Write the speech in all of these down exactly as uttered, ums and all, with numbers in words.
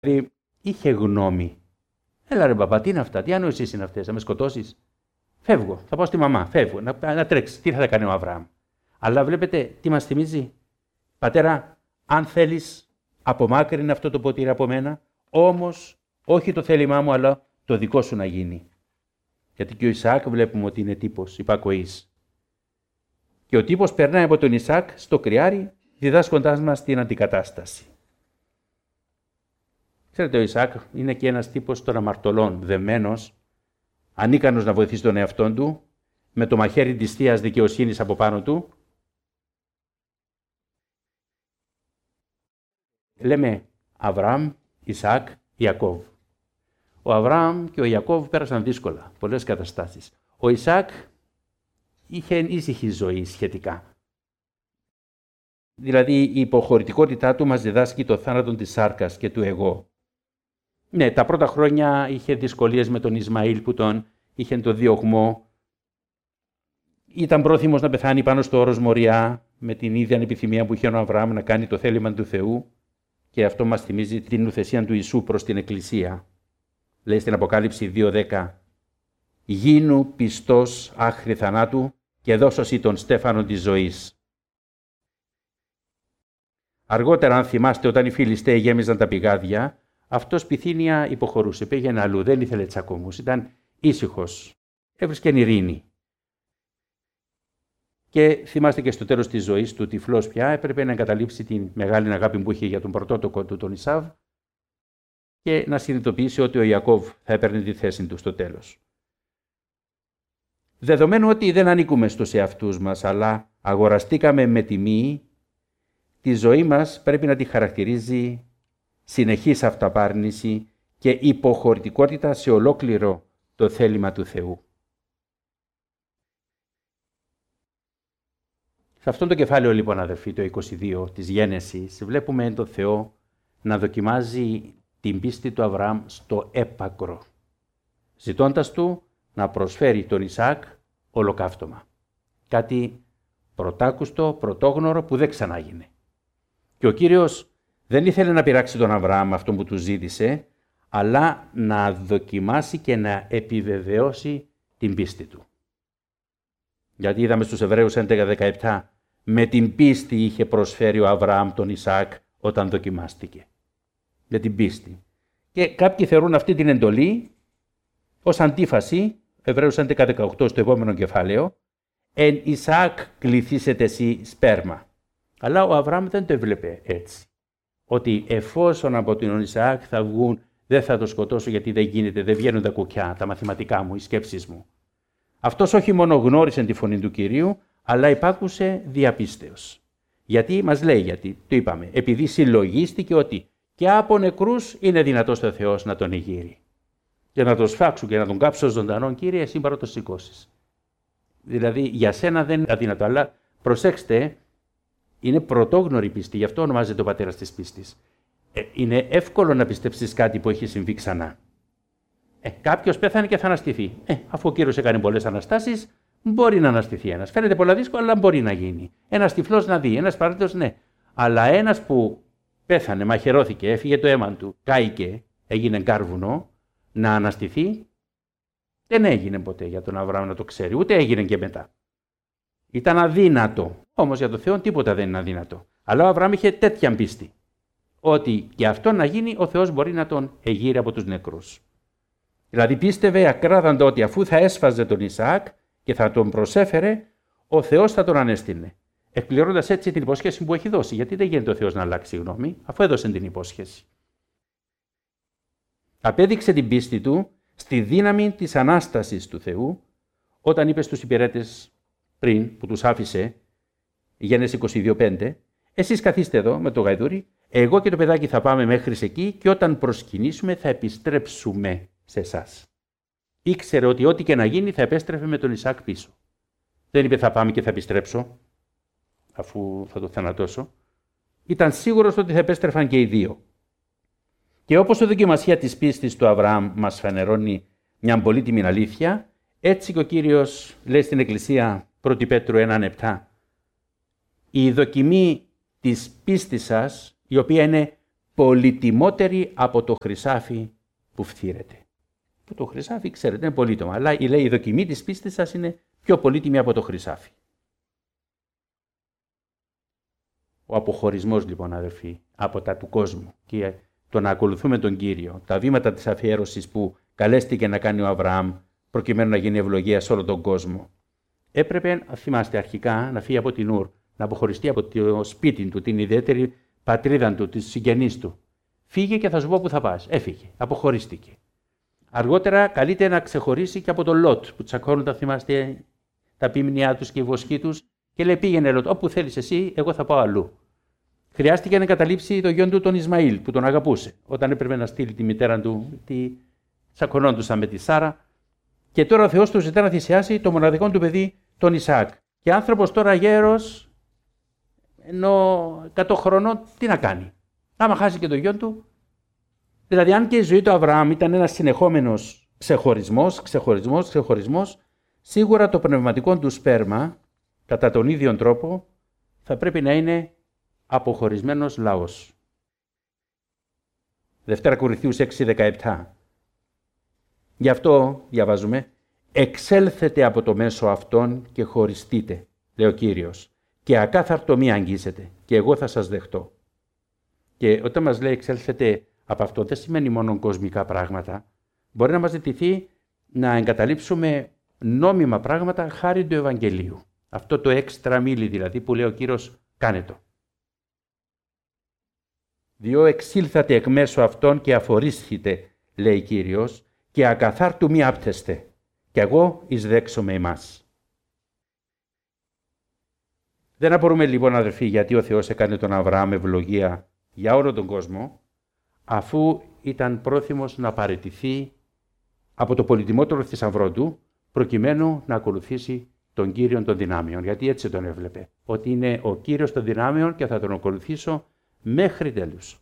Δηλαδή, είχε γνώμη. Έλα ρε μπαμπά, τι είναι αυτά, τι ανοήσεις είναι αυτές, θα με σκοτώσεις. Φεύγω, θα πάω στη μαμά, φεύγω, να, να τρέξει. Τι θα κάνει ο Αβραάμ. Αλλά βλέπετε τι μας θυμίζει. Πατέρα, αν θέλεις, απομάκρυνε αυτό το ποτήρι από μένα, όμως όχι το θέλημά μου, αλλά το δικό σου να γίνει. Γιατί και ο Ισαάκ βλέπουμε ότι είναι τύπος υπακοής. Και ο τύπος περνάει από τον Ισαάκ στο κρυάρι, διδάσκοντάς μας την αντικατάσταση. Ξέρετε, ο Ισαάκ είναι και ένας τύπος των αμαρτωλών, δεμένος, ανίκανος να βοηθήσει τον εαυτόν του, με το μαχαίρι της θείας δικαιοσύνης από πάνω του. Λέμε Αβραάμ, Ισαάκ, Ιακώβ. Ο Αβραάμ και ο Ιακώβ πέρασαν δύσκολα, πολλές καταστάσεις. Ο Ισαάκ είχε ήσυχη ζωή σχετικά. Δηλαδή η υποχωρητικότητά του μας διδάσκει το θάνατο της σάρκας και του εγώ. Ναι, τα πρώτα χρόνια είχε δυσκολίες με τον Ισμαήλ που τον είχε το διωγμό. Ήταν πρόθυμος να πεθάνει πάνω στο όρος Μοριά με την ίδια επιθυμία που είχε ο Αβραάμ να κάνει το θέλημα του Θεού, και αυτό μας θυμίζει την ουθεσία του Ιησού προς την Εκκλησία. Λέει στην Αποκάλυψη δύο δέκα «Γίνου πιστός άχρη θανάτου και δώσωσι τον στέφανο της ζωής». Αργότερα, αν θυμάστε, όταν οι Φιλιστέοι γέμιζαν τα πηγάδια, αυτός πυθύνια υποχωρούσε, πήγαινε αλλού, δεν ήθελε τσακωμούς, ήταν ήσυχος, έβρισκε ειρήνη. Και θυμάστε και στο τέλος της ζωής του, τυφλός πια, έπρεπε να εγκαταλείψει την μεγάλη αγάπη που είχε για τον πρωτότοκο του, τον Ισάβ, και να συνειδητοποιήσει ότι ο Ιακώβ θα έπαιρνε τη θέση του στο τέλος. Δεδομένου ότι δεν ανήκουμε στους εαυτούς μας, αλλά αγοραστήκαμε με τιμή, τη ζωή μας πρέπει να τη χαρακτηρίζει συνεχής αυταπάρνηση και υποχωρητικότητα σε ολόκληρο το θέλημα του Θεού. Σε αυτό το κεφάλαιο λοιπόν, αδερφοί, το είκοσι δύο της Γένεσης, βλέπουμε τον Θεό να δοκιμάζει την πίστη του Αβραάμ στο έπακρο, ζητώντας του να προσφέρει τον Ισαάκ ολοκαύτωμα. Κάτι πρωτάκουστο, πρωτόγνωρο που δεν ξανάγινε. Και ο Κύριος δεν ήθελε να πειράξει τον Αβραάμ αυτό που του ζήτησε, αλλά να δοκιμάσει και να επιβεβαιώσει την πίστη του. Γιατί είδαμε στους Εβραίους έντεκα δεκαεπτά, με την πίστη είχε προσφέρει ο Αβραάμ τον Ισαάκ όταν δοκιμάστηκε. Για την πίστη. Και κάποιοι θεωρούν αυτή την εντολή ως αντίφαση, Εβραίους έντεκα δεκαοκτώ στο επόμενο κεφάλαιο, «Εν Ισαάκ κληθήσετε εσύ σπέρμα». Αλλά ο Αβραάμ δεν το έβλεπε έτσι. Ότι εφόσον από τον Ισαάκ θα βγουν, δεν θα το σκοτώσω γιατί δεν γίνεται, δεν βγαίνουν τα κουκιά, τα μαθηματικά μου, οι σκέψεις μου. Αυτός όχι μόνο γνώρισε τη φωνή του Κυρίου, αλλά υπάκουσε διαπίστεως. Γιατί μας λέει, γιατί το είπαμε, επειδή συλλογίστηκε ότι και από νεκρούς είναι δυνατός ο Θεός να τον εγείρει. Και να τον σφάξουν και να τον κάψω ζωντανόν, Κύριε, εσύ παρά το σηκώσεις. Δηλαδή για σένα δεν είναι αδύνατο, αλλά προσέξτε, είναι πρωτόγνωρη πίστη, γι' αυτό ονομάζεται ο πατέρας της πίστης. Ε, είναι εύκολο να πιστέψεις κάτι που έχει συμβεί ξανά. Ε, κάποιος πέθανε και θα αναστηθεί. Ε, αφού ο Κύριος έκανε πολλές αναστάσεις, μπορεί να αναστηθεί ένας. Φαίνεται πολλά δύσκολα, αλλά μπορεί να γίνει. Ένας τυφλός να δει, ένας παράδειγος, ναι. Αλλά ένας που πέθανε, μαχαιρώθηκε, έφυγε το αίμα του, κάηκε, έγινε κάρβουνο, να αναστηθεί, δεν έγινε ποτέ για τον Αβραάμ να το ξέρει, ούτε έγινε και μετά. Ήταν αδύνατο. Όμως για τον Θεό τίποτα δεν είναι αδύνατο. Αλλά ο Αβραάμ είχε τέτοια πίστη, ότι και αυτό να γίνει, ο Θεός μπορεί να τον εγείρει από τους νεκρούς. Δηλαδή πίστευε ακράδαντα ότι αφού θα έσφαζε τον Ισαάκ και θα τον προσέφερε, ο Θεός θα τον ανέστηνε. Εκπληρώνοντας έτσι την υπόσχεση που έχει δώσει. Γιατί δεν γίνεται ο Θεός να αλλάξει γνώμη, αφού έδωσε την υπόσχεση. Απέδειξε την πίστη του στη δύναμη της Ανάστασης του Θεού, όταν είπε στους υπηρέτες πριν που τους άφησε, Γένεση είκοσι δύο πέντε, εσείς καθίστε εδώ με το γαϊδούρι, εγώ και το παιδάκι θα πάμε μέχρι εκεί και όταν προσκυνήσουμε θα επιστρέψουμε σε εσάς. Ήξερε ότι ό,τι και να γίνει θα επέστρεφε με τον Ισαάκ πίσω. Δεν είπε θα πάμε και θα επιστρέψω, αφού θα το θανατώσω. Ήταν σίγουρος ότι θα επέστρεφαν και οι δύο. Και όπως η δοκιμασία της πίστης του Αβραάμ μας φανερώνει μια πολύτιμη αλήθεια, έτσι και ο Κύριος λέει στην Εκκλησία πρώτη Πέτρου ένα επτά, η δοκιμή της πίστης σας, η οποία είναι πολυτιμότερη από το χρυσάφι που φθήρεται. Που το χρυσάφι, ξέρετε, είναι πολύτιμο, αλλά λέει, η δοκιμή της πίστης σας είναι πιο πολύτιμη από το χρυσάφι. Ο αποχωρισμός, λοιπόν, αδερφοί, από τα του κόσμου και το να ακολουθούμε τον Κύριο, τα βήματα της αφιέρωσης που καλέστηκε να κάνει ο Αβραάμ προκειμένου να γίνει ευλογία σε όλο τον κόσμο. Έπρεπε, θυμάστε, αρχικά να φύγει από την Ουρ, να αποχωριστεί από το σπίτι του, την ιδιαίτερη πατρίδα του, τις συγγενείς του. Φύγε και θα σου πω που θα πας. Έφυγε, αποχωρίστηκε. Αργότερα καλείται να ξεχωρίσει και από τον Λότ, που τσακώνουν, τα θυμάστε, τα ποιμνιά τους και οι βοσκοί τους, και λέει: πήγαινε, Λότ, όπου θέλεις εσύ, εγώ θα πάω αλλού. Χρειάστηκε να εγκαταλείψει τον γιο του τον Ισμαήλ, που τον αγαπούσε, όταν έπρεπε να στείλει τη μητέρα του, τη τσακωνόντουσαν με τη Σάρα. Και τώρα ο Θεός του ζητά να θυσιάσει το μοναδικό του παιδί, τον Ισαάκ. Και άνθρωπος τώρα γέρος, ενώ εκατό χρονών, τι να κάνει. Άμα χάσει και τον γιο του. Δηλαδή, αν και η ζωή του Αβραάμ ήταν ένας συνεχόμενος ξεχωρισμός, ξεχωρισμός, ξεχωρισμός, σίγουρα το πνευματικό του σπέρμα, κατά τον ίδιο τρόπο, θα πρέπει να είναι αποχωρισμένος λαός. Δευτέρα Κορινθίους έξι δεκαεπτά. Γι' αυτό διαβάζουμε, «Εξέλθετε από το μέσο αυτών και χωριστείτε», λέει ο Κύριος, «και ακάθαρτο μη αγγίσετε, και εγώ θα σας δεχτώ». Και όταν μας λέει «εξέλθετε από αυτό», δεν σημαίνει μόνο κοσμικά πράγματα. Μπορεί να μας ζητηθεί να εγκαταλείψουμε νόμιμα πράγματα χάρη του Ευαγγελίου. Αυτό το έξτρα μίλι δηλαδή που λέει ο Κύριος, κάνε το. «Διό εξήλθατε εκ μέσω αυτών και αφορίσθητε», λέει Κύριος, «και ακαθάρτου μη άπτεστε, και εγώ εισδέξομαι εμάς». Δεν απορούμε λοιπόν, αδερφοί, γιατί ο Θεός έκανε τον Αβραάμ ευλογία για όλο τον κόσμο, αφού ήταν πρόθυμος να παραιτηθεί από το πολυτιμότερο θησαυρό του, προκειμένου να ακολουθήσει τον Κύριο των δυνάμεων. Γιατί έτσι τον έβλεπε, ότι είναι ο Κύριος των δυνάμεων και θα τον ακολουθήσω μέχρι τέλους.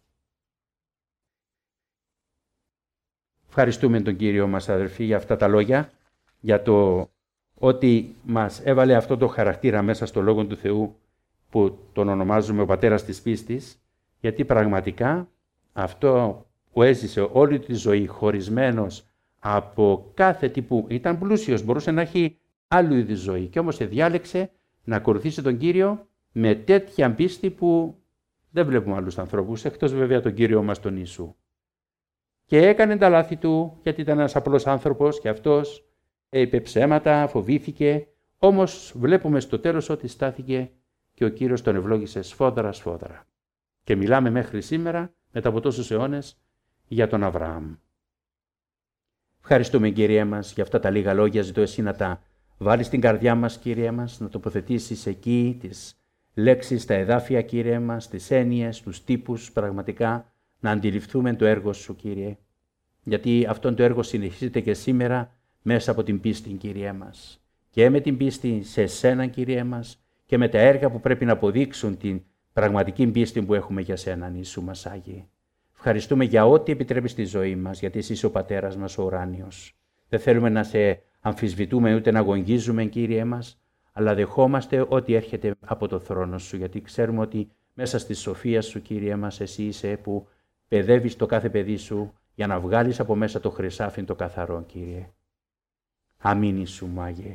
Ευχαριστούμε τον Κύριο μας, αδερφοί, για αυτά τα λόγια, για το ότι μας έβαλε αυτό το χαρακτήρα μέσα στο Λόγο του Θεού που τον ονομάζουμε ο Πατέρας της Πίστης, γιατί πραγματικά αυτό που έζησε όλη τη ζωή χωρισμένος από κάθε τι που ήταν πλούσιος, μπορούσε να έχει άλλου είδους ζωή και όμως διάλεξε να ακολουθήσει τον Κύριο με τέτοια πίστη που δεν βλέπουμε άλλους ανθρώπους, εκτός βέβαια τον Κύριο μας τον Ιησού. Και έκανε τα λάθη του, γιατί ήταν ένας απλός άνθρωπος και αυτός είπε ψέματα, φοβήθηκε, όμως βλέπουμε στο τέλος ότι στάθηκε και ο Κύριος τον ευλόγησε σφόδρα σφόδρα. Και μιλάμε μέχρι σήμερα, μετά από τόσους αιώνες, για τον Αβραάμ. Ευχαριστούμε, Κύριε μας, για αυτά τα λίγα λόγια. Ζητώ εσύ να τα βάλεις στην καρδιά μας, Κύριε μας, να τοποθετήσεις εκεί τις λέξεις, τα εδάφια, Κύριε μας, τις έννοιες, τους τύπους, πραγματικά να αντιληφθούμε το έργο σου, Κύριε. Γιατί αυτό το έργο συνεχίζεται και σήμερα μέσα από την πίστη, Κύριε μας. Και με την πίστη σε εσένα, Κύριε μας, και με τα έργα που πρέπει να αποδείξουν την πραγματική πίστη που έχουμε για σένα, Ιησού μας Άγιε. Ευχαριστούμε για ό,τι επιτρέπεις στη ζωή μας, γιατί εσύ είσαι ο Πατέρας μας ο ουράνιος. Δεν θέλουμε να σε αμφισβητούμε ούτε να αγωνίζουμε, Κύριε μας, αλλά δεχόμαστε ό,τι έρχεται από το θρόνο σου, γιατί ξέρουμε ότι μέσα στη σοφία σου, Κύριε μας, εσύ είσαι που παιδεύεις το κάθε παιδί σου για να βγάλεις από μέσα το χρυσάφι το καθαρό, Κύριε. Αμήν, Ιησού μου Άγιε.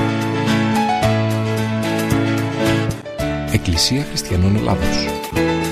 Εκκλησία Χριστιανών Ελλάδος.